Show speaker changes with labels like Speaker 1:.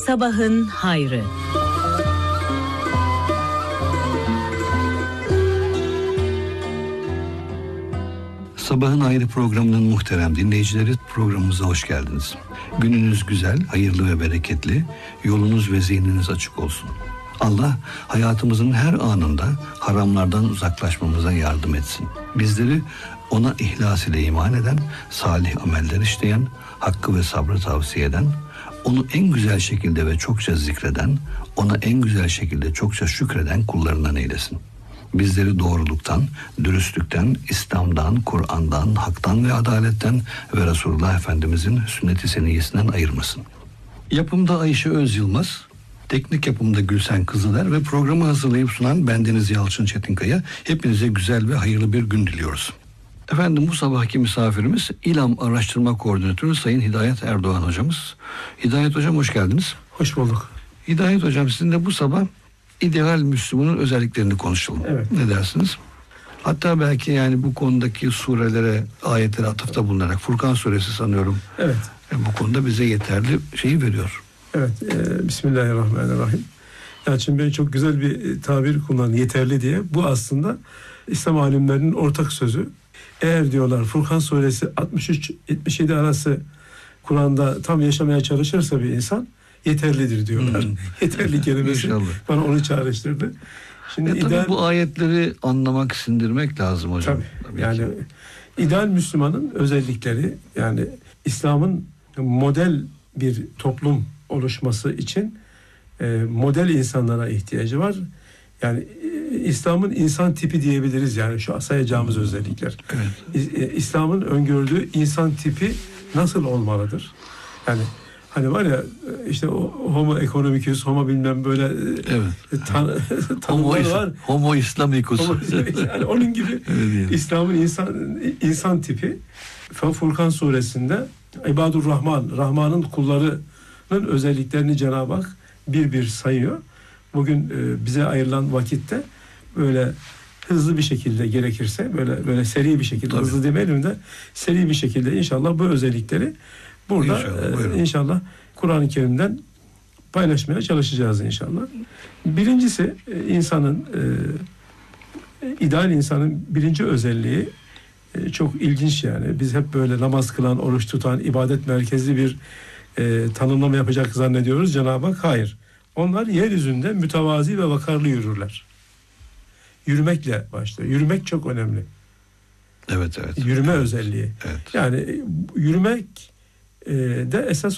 Speaker 1: Sabahın hayrı.
Speaker 2: Sabahın Hayrı programının muhterem dinleyicileri, programımıza hoş geldiniz. Gününüz güzel, hayırlı ve bereketli, yolunuz ve zihniniz açık olsun. Allah hayatımızın her anında haramlardan uzaklaşmamıza yardım etsin. Bizleri ona ihlas ile iman eden, salih ameller işleyen, hakkı ve sabrı tavsiye eden, onu en güzel şekilde ve çokça zikreden, ona en güzel şekilde çokça şükreden kullarından eylesin. Bizleri doğruluktan, dürüstlükten, İslam'dan, Kur'an'dan, haktan ve adaletten ve Resulullah Efendimizin sünnet-i seniyyesinden ayırmasın. Yapımda Ayşe Öz Yılmaz, teknik yapımda Gülsen Kızıler ve programı hazırlayıp sunan bendeniz Yalçın Çetinkaya. Hepinize güzel ve hayırlı bir gün diliyoruz. Efendim, bu sabahki misafirimiz İLAM Araştırma Koordinatörü Sayın Hidayet Erdoğan hocamız. Hidayet hocam, hoş geldiniz.
Speaker 3: Hoş bulduk.
Speaker 2: Hidayet hocam, sizinle bu sabah ideal Müslümanın özelliklerini konuşalım. Evet. Ne dersiniz? Hatta belki yani bu konudaki surelere, ayetlere atıfta bulunarak Furkan suresi sanıyorum.
Speaker 3: Evet.
Speaker 2: Bu konuda bize yeterli şeyi veriyor.
Speaker 3: Evet. Bismillahirrahmanirrahim. Yalçın Bey çok güzel bir tabir kullandı, yeterli diye. Bu aslında İslam alimlerinin ortak sözü. Eğer diyorlar Furkan suresi 63-77 arası Kur'an'da tam yaşamaya çalışırsa bir insan yeterlidir diyorlar. Yeterli kelimesi bana onu çağrıştırdı.
Speaker 2: Şimdi tabii bu ayetleri anlamak, sindirmek lazım hocam.
Speaker 3: Tabii yani ki. İdeal Müslümanın özellikleri, yani İslam'ın model bir toplum oluşması için model insanlara ihtiyacı var. Yani İslam'ın insan tipi diyebiliriz, yani şu sayacağımız özellikler. Evet. İslam'ın öngördüğü insan tipi nasıl olmalıdır? Yani hani var ya işte homo economicus, homo bilmem böyle tanımlar var.
Speaker 2: Homo islamicus.
Speaker 3: Yani onun gibi İslam'ın insan tipi Furkan suresinde İbadur Rahman, Rahman'ın kullarının özelliklerini Cenab-ı Hak bir bir sayıyor. Bugün bize ayrılan vakitte böyle hızlı bir şekilde, gerekirse böyle seri bir şekilde, hızlı demeyelim de seri bir şekilde inşallah bu özellikleri burada inşallah Kur'an-ı Kerim'den paylaşmaya çalışacağız inşallah. Birincisi, ideal insanın birinci özelliği çok ilginç yani. Biz hep böyle namaz kılan, oruç tutan, ibadet merkezli bir tanımlama yapacak zannediyoruz. Cenab-ı Hak hayır. Onlar yeryüzünde mütevazi ve vakarlı yürürler. Yürümekle başlıyor. Yürümek çok önemli.
Speaker 2: Evet.
Speaker 3: Yürüme özelliği.
Speaker 2: Evet.
Speaker 3: Yani yürümek de esas